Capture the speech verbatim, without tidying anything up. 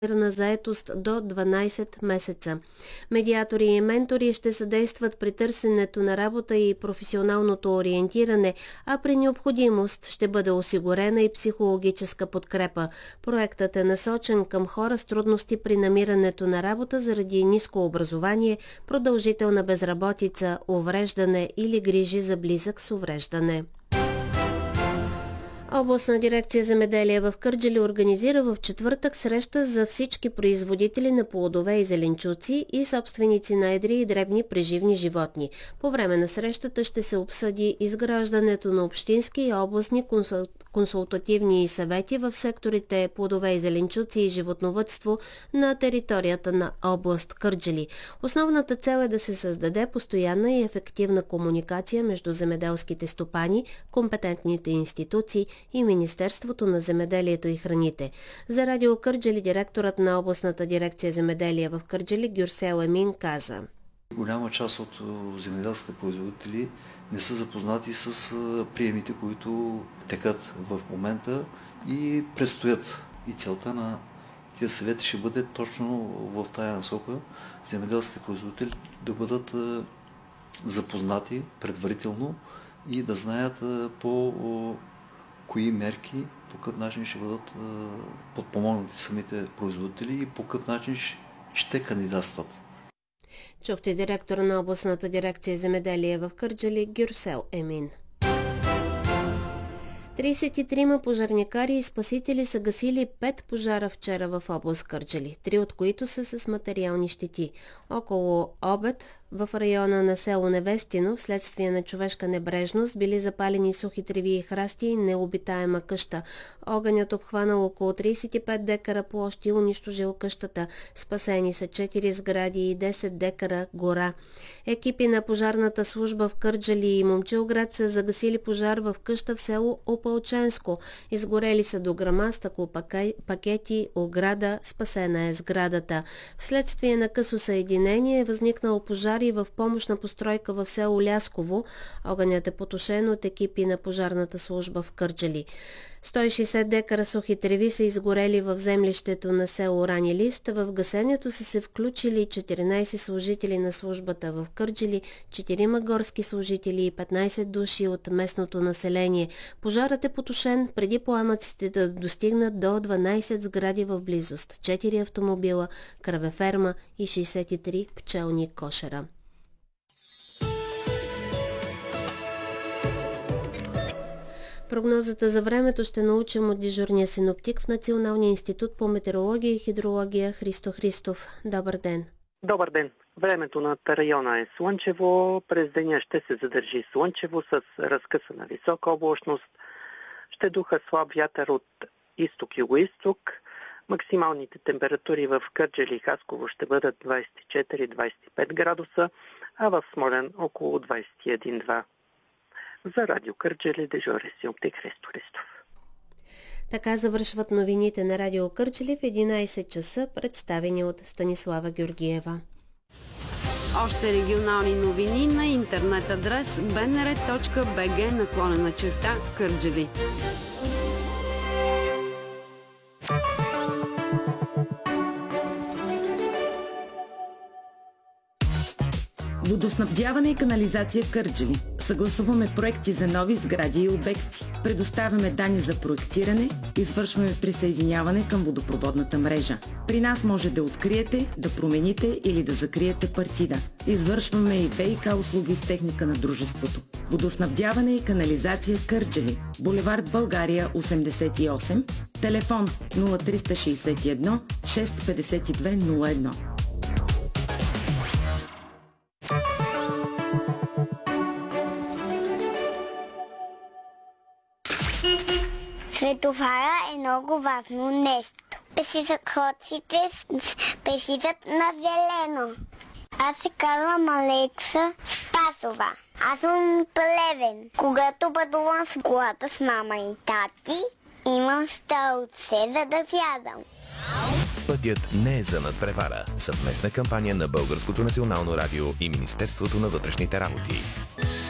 на заетост до дванайсет месеца. Медиатори и ментори ще съдействат при търсенето на работа и професионалното ориентиране, а при необходимост ще бъде осигурена и психологическа подкрепа. Проектът е насочен към хора с трудности при намирането на работа заради ниско образование, продължителна безработица, увреждане или грижи за близък с увреждане. Областна дирекция земеделие в Кърджали организира в четвъртък среща за всички производители на плодове и зеленчуци и собственици на едри и дребни преживни животни. По време на срещата ще се обсъди изграждането на общински и областни консул... консултативни съвети в секторите плодове и зеленчуци и животновъдство на територията на област Кърджали. Основната цел е да се създаде постоянна и ефективна комуникация между земеделските стопани, компетентните институции и Министерството на земеделието и храните. За Радио Кърджали директорът на областната дирекция земеделие в Кърджали Гюрсел Емин каза: голяма част от земеделските производители не са запознати с приемите, които текат в момента и предстоят. И целта на тези съвети ще бъде точно в тая насока земеделските производители да бъдат запознати предварително и да знаят по кои мерки, по какъв начин ще бъдат подпомогнати самите производители и по какъв начин ще кандидатстват. Чухте директора на областната дирекция земеделие в Кърджали Гюрсел Емин. трийсет и трима пожарникари и спасители са гасили пет пожара вчера в област Кърджали, три от които са с материални щети. Около обед в района на село Невестино, вследствие на човешка небрежност, били запалени сухи треви и храсти и необитаема къща. Огънят обхванал около трийсет и пет декара площ и унищожил къщата. Спасени са четири сгради и десет декара гора. Екипи на пожарната служба в Кърджали и Момчилград са загасили пожар в къща в село Опалченско. Изгорели са дограма, стъклопакети, ограда, спасена е сградата. Вследствие на късо съединение е възникнал пожар и в помощна постройка в село Лясково. Огънят е потушен от екипи на пожарната служба в Кърджали. сто и шейсет декара сухи треви са изгорели в землището на село Рани Лист. В гасенето са се включили четиринайсет служители на службата в Кърджали, четирима горски служители и петнайсет души от местното население. Пожарът е потушен преди пламъците да достигнат до дванайсет сгради в близост, четири автомобила, кравеферма и шейсет и три пчелни кошера. Прогнозата за времето ще научим от дежурния синоптик в Националния институт по метеорология и хидрология Христо Христов. Добър ден! Добър ден! Времето над района е слънчево. През деня ще се задържи слънчево с разкъсана висока облачност. Ще духа слаб вятър от изток-югоизток. Максималните температури в Кърджали и Хасково ще бъдат двайсет и четири до двайсет и пет градуса, а в Смолян около двайсет и един до двайсет и два. За Радио Кърджали дежури синоптик Христо Христов. Така завършват новините на Радио Кърджали в единайсет часа, представени от Станислава Георгиева. Още регионални новини на интернет адрес би ен ар точка би джи наклонена черта Кърджали. Водоснабдяване и канализация в Кърджали. Съгласуваме проекти за нови сгради и обекти. Предоставяме данни за проектиране, извършваме присъединяване към водопроводната мрежа. При нас може да откриете, да промените или да закриете партида. Извършваме и ВиК услуги с техника на дружеството. Водоснабдяване и канализация в Кърджали. Булевард България осемдесет и осем, телефон нула три шест едно шест пет две нула едно. Светофара е много важно нещо. Пешеходците пешизат на зелено. Аз се казвам Алекса Спасова. Аз съм плевен. Когато пътувам с колата с мама и тати, имам стълбце, за да сядам. Пътят не е за надпревара. Съвместна кампания на Българското национално радио и Министерството на вътрешните работи.